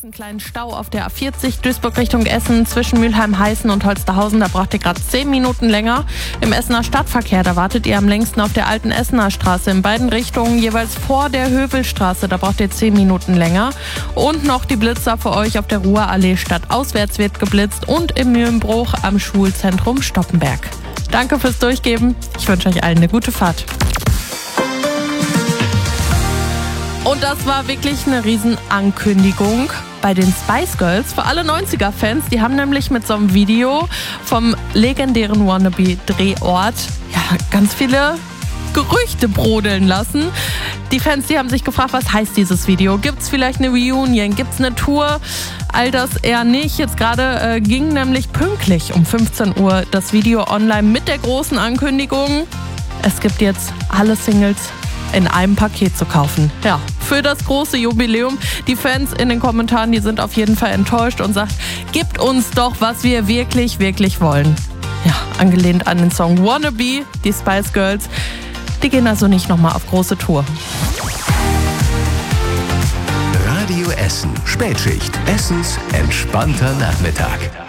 einen kleinen Stau auf der A40 Duisburg Richtung Essen zwischen Mülheim-Heißen und Holsterhausen. Da braucht ihr gerade 10 Minuten länger. Im Essener Stadtverkehr, da wartet ihr am längsten auf der alten Essener Straße. In beiden Richtungen jeweils vor der Hövelstraße. Da braucht ihr 10 Minuten länger. Und noch die Blitzer für euch auf der Ruhrallee. Stadtauswärts wird geblitzt und im Mühlenbruch am Schulzentrum Stoppenberg. Danke fürs Durchgeben. Ich wünsche euch allen eine gute Fahrt. Und das war wirklich eine Riesenankündigung bei den Spice Girls für alle 90er-Fans. Die haben nämlich mit so einem Video vom legendären Wannabe-Drehort ganz viele Gerüchte brodeln lassen. Die Fans, die haben sich gefragt, was heißt dieses Video? Gibt es vielleicht eine Reunion? Gibt es eine Tour? All das eher nicht. Jetzt gerade ging nämlich pünktlich um 15 Uhr das Video online mit der großen Ankündigung. Es gibt jetzt alle Singles in einem Paket zu kaufen. Ja, für das große Jubiläum. Die Fans in den Kommentaren, die sind auf jeden Fall enttäuscht und sagt, gebt uns doch, was wir wirklich, wirklich wollen. Ja, angelehnt an den Song Wannabe, die Spice Girls. Die gehen also nicht nochmal auf große Tour. Radio Essen. Spätschicht. Essens entspannter Nachmittag.